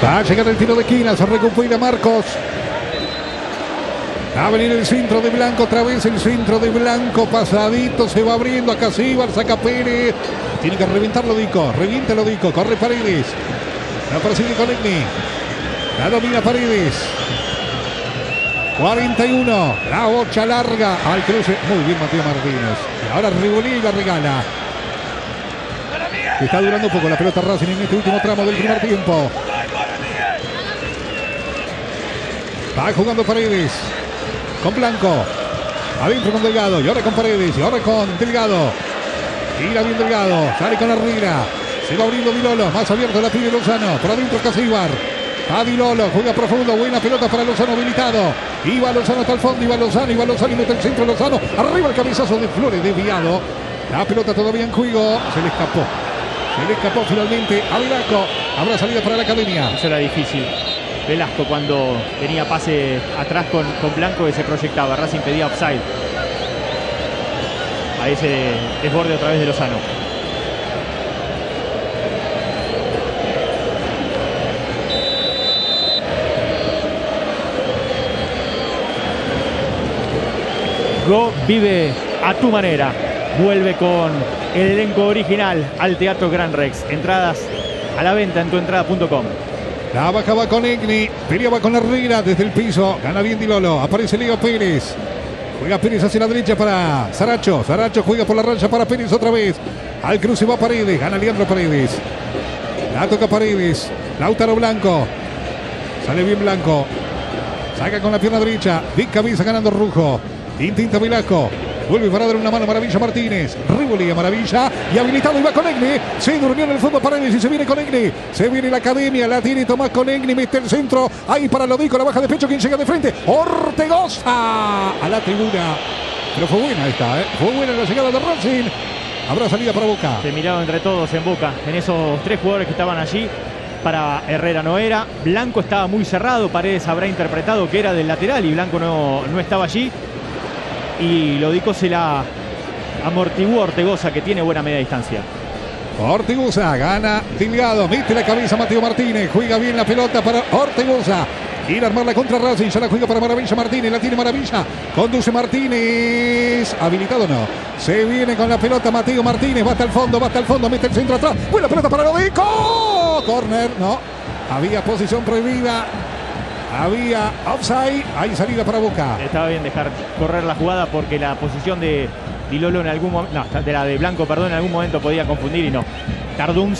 Va a llegar el tiro de esquina, se recupera Marcos. Va a venir el centro de Blanco, otra vez el centro de Blanco, pasadito, se va abriendo a Casíbar, saca Pérez. Tiene que reventarlo Dico, reviéntalo Dico, corre Paredes. La persigue con Egni. La domina Paredes. 41, la bocha larga al cruce. Muy bien Mateo Martínez. Y ahora Rigolí la regala. Está durando un poco la pelota Racing en este último tramo del primer tiempo. Va jugando Paredes. Con Blanco. Adentro con Delgado. Y ahora con Paredes. Y ahora con Delgado. Tira bien Delgado. Sale con Herrera. Se va abriendo Dilolo. Más abierto la pide Lozano. Por adentro Casíbar. A Dilolo. Juega profundo. Buena pelota para Lozano habilitado. Iba Lozano hasta el fondo. Iba Lozano y mete el centro Lozano. Arriba el cabezazo de Flores desviado. La pelota todavía en juego. Se le escapó finalmente a Velasco. Habrá salida para la academia. Eso era difícil. Velasco cuando tenía pase atrás con Blanco que se proyectaba. Racing pedía offside. Ahí ese desborde otra vez de Lozano. Go vive a tu manera. Vuelve con el elenco original al Teatro Gran Rex. Entradas a la venta en tuentrada.com. La bajaba con Egni, peleaba con Herrera desde el piso, gana bien Dilolo, aparece Leo Pérez, juega Pérez hacia la derecha para Saracho, Saracho juega por la rancha para Pérez otra vez, al cruce va Paredes, gana Leandro Paredes, la toca Paredes, Lautaro Blanco, sale bien Blanco, saca con la pierna derecha, de cabeza ganando Rujo, intenta Velasco. Vuelve para dar una mano Maravilla Martínez. Rivoli a Maravilla. Y habilitado y va con Egni. Se durmió en el fondo Paredes y se viene con Egni. Se viene la academia. La tiene Tomás con Egni. Mete el centro. Ahí para Lodico. La baja de pecho. Quien llega de frente. Ortegoza a la tribuna. Pero fue buena esta, ¿eh? Fue buena la llegada de Racing. Habrá salida para Boca. Se miraron entre todos en Boca. En esos tres jugadores que estaban allí. Para Herrera no era. Blanco estaba muy cerrado. Paredes habrá interpretado que era del lateral. Y Blanco no estaba allí. Y Lodico se la amortiguó Ortegoza, que tiene buena media distancia. Ortegoza gana Delgado, mete la cabeza Mateo Martínez, juega bien la pelota para Ortegoza. Quiere armar la contra Racing, ya la juega para Maravilla Martínez, la tiene Maravilla, conduce Martínez, habilitado no. Se viene con la pelota Mateo Martínez, va hasta el fondo, mete el centro atrás, buena pelota para Lodico. Corner, no, había posición prohibida. Había offside, hay salida para Boca. Estaba bien dejar correr la jugada porque la posición de Dilolo en algún momento, no, de la de Blanco, perdón, en algún momento podía confundir y no. Tardó un